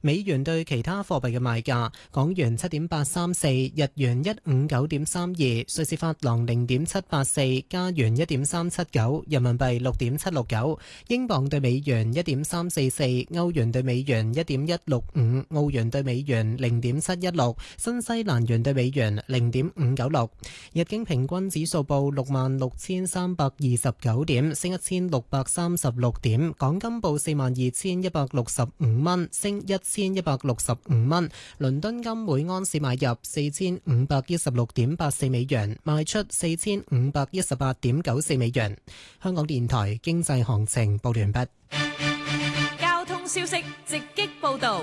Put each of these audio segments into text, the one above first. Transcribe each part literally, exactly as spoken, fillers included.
美元對其他貨幣嘅賣價：港元七點八三四，日元一五九點三二，瑞士法郎零點七八四，加元一點三七九，人民幣六點七六九，英鎊對美元一點三四四，歐元對美元一點一六五，澳元對美元零點七一六，新西蘭元對美元零點五九六。日經平均指數報六萬六千三百二十九點，升一千六百三十六點。港金報四萬二千一百六十五蚊，升一千一百六十五蚊。倫敦金每安士買入四千五百一十六點八四美元，賣出四千五百一十八點九四美元。香港電台經濟行情報完畢。 交通消息直擊報道。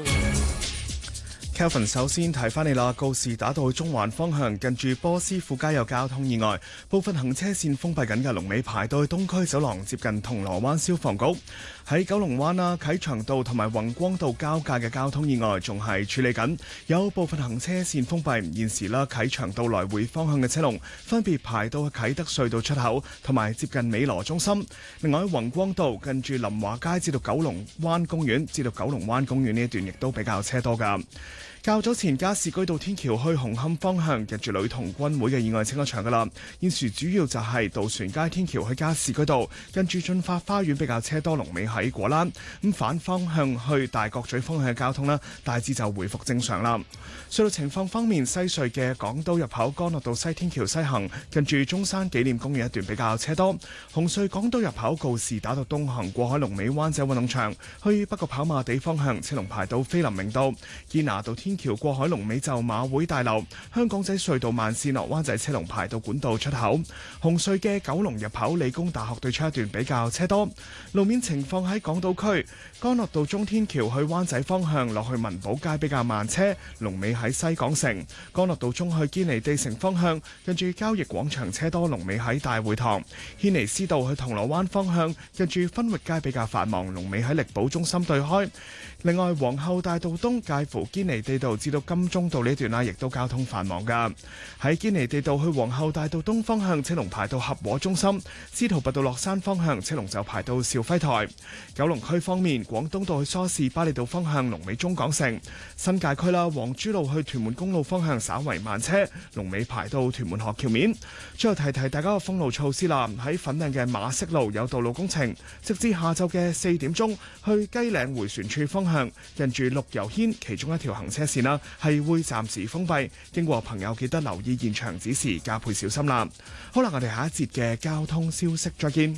Kelvin 首先提翻你啦，告士打道去中環方向近住波斯富街有交通意外，部分行車線封閉緊嘅，龍尾排到去東區走廊接近銅鑼灣消防局。喺九龍灣啦，啟祥道同埋宏光道交界嘅交通意外仲係處理緊，有部分行車線封閉。現時啦，啟祥道來回方向嘅車龍分別排到去啟德隧道出口同埋接近美羅中心。另外喺宏光道近住林華街至到九龍灣公園至到九龍灣公園呢一段亦都比較車多㗎。較早前加士居道天橋去紅磡方向近住女童軍會嘅意外清咗場噶啦，現時主要就係渡船街天橋去加士居道近住駿發花園比較車多，龍尾喺果欄。咁反方向去大角咀方向嘅交通呢，大致就回復正常啦。隧道情況方面，西隧嘅港島入口干諾道西天橋西行近住中山紀念公園一段比較車多。紅隧港島入口告士打道東行過海龍尾灣仔運動場，去北角跑馬地方向車龍排到菲林明道。堅拿道天橋過海龍尾就馬會大樓。香港仔隧道慢線落灣仔車龍排到管道出口。紅隧嘅九龍入口理工大學對出一段比較車多。路面情況喺港島區干諾道中天橋去灣仔方向落去文寶街比較慢車，龍尾喺西港城。干諾道中去堅尼地城方向近住交易廣場車多，龍尾喺大會堂。軒尼詩道去銅鑼灣方向近住分域街比較繁忙，龍尾喺力寶中心對開。另外皇后大道東介乎堅尼地道至到金鐘道呢段啦，亦都交通繁忙噶。喺堅尼地道去皇后大道東方向車龍排到合和中心，司徒拔道落山方向車龍就排到肇輝台。九龍區方面，廣東道去梳士巴利道方向龍尾中港城。新界區啦，黃珠路去屯門公路方向稍為慢車，龍尾排到屯門河橋面。最後提提大家個封路措施啦，喺粉嶺嘅馬適路有道路工程，直至下晝嘅四點鐘去雞嶺迴旋處方向近住綠油軒其中一條行車線啦，係會暫時封閉，經過朋友記得留意現場指示，加倍小心啦。好啦，我哋下一節嘅交通消息再見。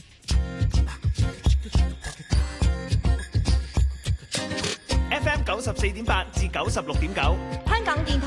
F M 九十四點八至九十六點九，香港電台。